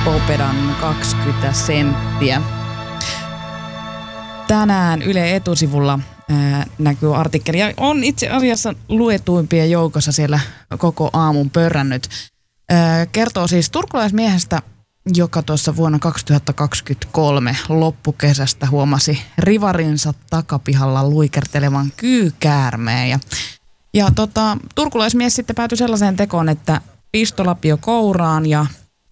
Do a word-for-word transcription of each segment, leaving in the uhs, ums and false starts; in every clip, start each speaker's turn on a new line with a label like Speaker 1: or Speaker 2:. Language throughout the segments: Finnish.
Speaker 1: Pipopedan kaksikymmentä senttiä. Tänään Yle Etusivulla ää, näkyy artikkeli. Ja on itse asiassa luetuimpien joukossa siellä koko aamun pörrännyt. Ää, kertoo siis turkulaismiehestä, joka tuossa vuonna kaksituhattakaksikymmentäkolme loppukesästä huomasi rivarinsa takapihalla luikertelevan kyykäärmeen. Ja, ja tota, turkulaismies sitten päätyi sellaiseen tekoon, että pistolapio kouraan ja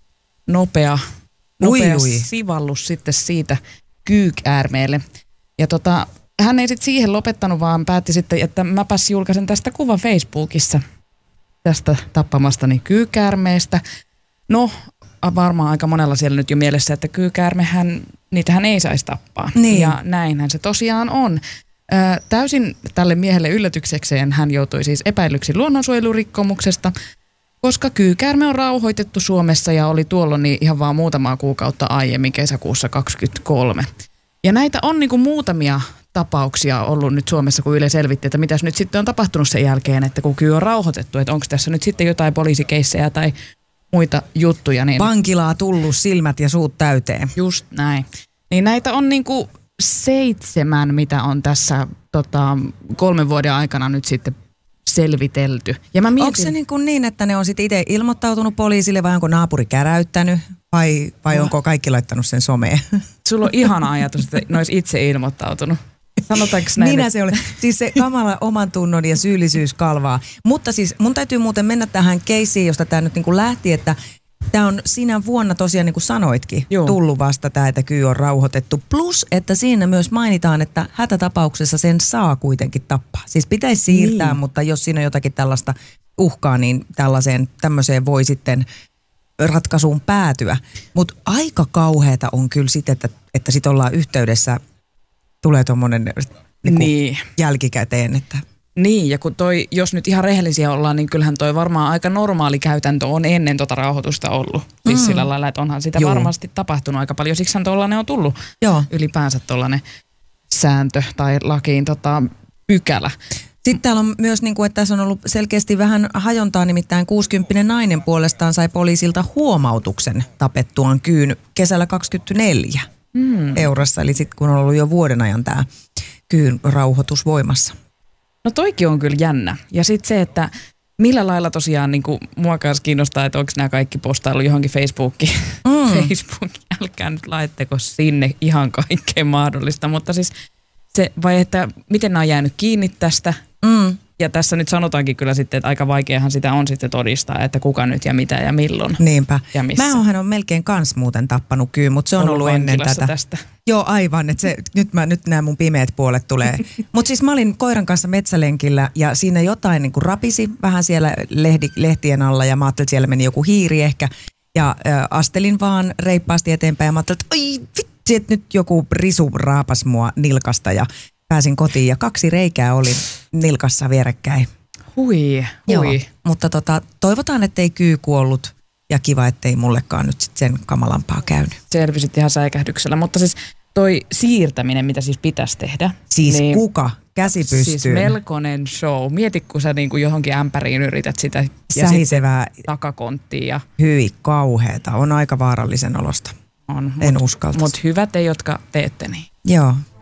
Speaker 1: nopea, nopea
Speaker 2: ui, ui.
Speaker 1: sivallus sitten siitä kyykäärmeelle. Ja tota, hän ei sitten siihen lopettanut, vaan päätti sitten, että mäpäs julkaisen tästä kuvan Facebookissa tästä tappamastani kyykäärmeestä. No, varmaan aika monella siellä nyt jo mielessä, että kyykäärmehän, niitähän ei saisi tappaa.
Speaker 2: Niin.
Speaker 1: Ja näinhän se tosiaan on. Ö, täysin tälle miehelle yllätyksekseen hän joutui siis epäilyksi luonnonsuojelurikkomuksesta, koska kyykäärme on rauhoitettu Suomessa ja oli tuolloin niin ihan vaan muutamaa kuukautta aiemmin kesäkuussa kaksikymmentäkolme. Ja näitä on niin kuin muutamia tapauksia ollut nyt Suomessa, kun Yle selvitti, että mitäs nyt sitten on tapahtunut sen jälkeen, että kun kyy on rauhoitettu, että onko tässä nyt sitten jotain poliisikeissejä tai muita juttuja. Niin
Speaker 2: vankilaa tullut silmät ja suut täyteen.
Speaker 1: Just näin. Niin näitä on niin kuin seitsemän, mitä on tässä tota, kolmen vuoden aikana nyt sitten selvitelty. Ja mä mietin,
Speaker 2: onko se niin, kuin niin, että ne on sitten itse ilmoittautunut poliisille vai onko naapuri käräyttänyt vai, vai no. onko kaikki laittanut sen someen?
Speaker 1: Sulla on ihana ajatus, että ne olisi itse ilmoittautunut. Sanotaanko näin?
Speaker 2: Minä se oli. Siis se kamala oman tunnon ja syyllisyys kalvaa. Mutta siis mun täytyy muuten mennä tähän keissiin, josta tämä nyt niin kuin lähti, että tämä on siinä vuonna tosiaan, niin kuin sanoitkin, Joo. tullut vasta tämä, että kyy on rauhoitettu. Plus, että siinä myös mainitaan, että hätätapauksessa sen saa kuitenkin tappaa. Siis pitäisi siirtää, niin. Mutta jos siinä on jotakin tällaista uhkaa, niin tällaiseen, tämmöiseen voi sitten ratkaisuun päätyä. Mutta aika kauheata on kyllä sitten, että, että sitten ollaan yhteydessä, tulee tuommoinen niin niin. jälkikäteen, että
Speaker 1: niin, ja kun toi, jos nyt ihan rehellisiä ollaan, niin kyllähän toi varmaan aika normaali käytäntö on ennen tota rauhoitusta ollut. Siis mm. sillä lailla, että onhan sitä Joo. varmasti tapahtunut aika paljon. Siksihän tollainen on tullut Joo. ylipäänsä tollainen sääntö tai lakiin tota, pykälä.
Speaker 2: Sitten täällä on myös, niin kuin, että tässä on ollut selkeästi vähän hajontaa, nimittäin kuusikymppinen nainen puolestaan sai poliisilta huomautuksen tapettuaan kyyn kesällä kaksikymmentäneljä mm. eurossa. Eli sitten kun on ollut jo vuoden ajan tämä kyyn rauhoitus voimassa.
Speaker 1: No toikin on kyllä jännä. Ja sitten se, että millä lailla tosiaan niin kuin mua kanssa kiinnostaa, että onko nämä kaikki postailu johonkin Facebookiin. Mm. Facebook, älkää nyt laitteko sinne ihan kaikkea mahdollista. Mutta siis se, vai että miten nämä on jäänyt kiinni tästä. Mm. Ja tässä nyt sanotaankin kyllä sitten, että aika vaikeahan sitä on sitten todistaa, että kuka nyt ja mitä ja milloin.
Speaker 2: Niinpä.
Speaker 1: Ja missä.
Speaker 2: Mä oonhan on melkein kans muuten tappanut kyyn, mutta se on ollut, ollut ennen tätä.
Speaker 1: Tästä.
Speaker 2: Joo, aivan. Että se, nyt, mä, nyt nämä mun pimeät puolet tulee. Mutta siis mä olin koiran kanssa metsälenkillä ja siinä jotain niin kuin rapisi vähän siellä lehdi, lehtien alla ja mä ajattelin, että siellä meni joku hiiri ehkä. Ja ä, astelin vaan reippaasti eteenpäin ja mä ajattelin, että ai vitsi, että nyt joku risu raapas mua nilkasta ja pääsin kotiin ja kaksi reikää oli nilkassa vierekkäin.
Speaker 1: Hui, hui.
Speaker 2: Joo, mutta tota, toivotaan, ettei kyy kuollut ja kiva, ettei mullekaan nyt sit sen kamalampaa käynyt.
Speaker 1: Selvisit ihan säikähdyksellä, mutta siis toi siirtäminen, mitä siis pitäisi tehdä.
Speaker 2: Siis
Speaker 1: niin,
Speaker 2: kuka? Käsi pystyyn.
Speaker 1: Siis melkoinen show. Mieti, kun sä niinku johonkin ämpäriin yrität sitä
Speaker 2: sähisevää
Speaker 1: takakonttiin. Ja
Speaker 2: hyi, kauheeta. On aika vaarallisen olosta.
Speaker 1: On.
Speaker 2: En
Speaker 1: mut,
Speaker 2: uskaltaisi.
Speaker 1: Mutta hyvä te, jotka teette niin.
Speaker 2: Joo.